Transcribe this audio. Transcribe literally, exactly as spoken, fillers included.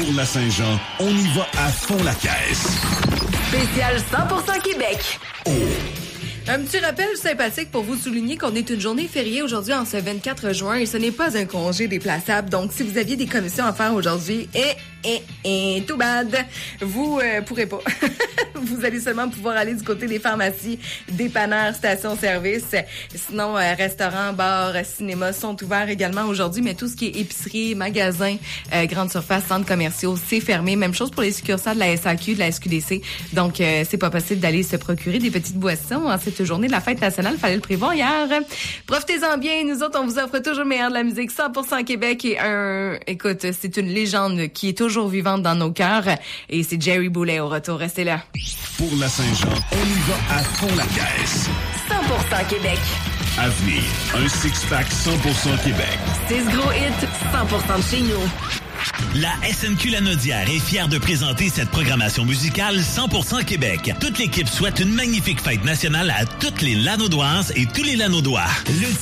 Pour la Saint-Jean, on y va à fond la caisse. Spécial cent pour cent Québec. Oh. Un petit rappel sympathique pour vous souligner qu'on est une journée fériée aujourd'hui en ce vingt-quatre juin et ce n'est pas un congé déplaçable. Donc, si vous aviez des commissions à faire aujourd'hui, et, et, et, too bad, vous euh, pourrez pas. Vous allez seulement pouvoir aller du côté des pharmacies, dépanneurs, stations-service. Sinon, euh, restaurants, bars, cinémas sont ouverts également aujourd'hui, mais tout ce qui est épicerie, magasins, euh, grandes surfaces, centres commerciaux, c'est fermé. Même chose pour les succursales de la S A Q, de la S Q D C. Donc, euh, c'est pas possible d'aller se procurer des petites boissons en cette journée de la fête nationale. Fallait le prévoir hier. Profitez-en bien. Nous autres, on vous offre toujours le meilleur de la musique cent pour cent Québec et un... Écoute, c'est une légende qui est toujours vivante dans nos cœurs et c'est Jerry Boulet au retour. Restez là. Pour la Saint-Jean, on y va à fond la caisse. cent pour cent Québec. À venir, un six-pack cent pour cent Québec. six gros hits, cent pour cent de chez nous. La S N Q Lanaudière est fière de présenter cette programmation musicale cent pour cent Québec. Toute l'équipe souhaite une magnifique fête nationale à toutes les Lanaudoises et tous les Lanaudois. Le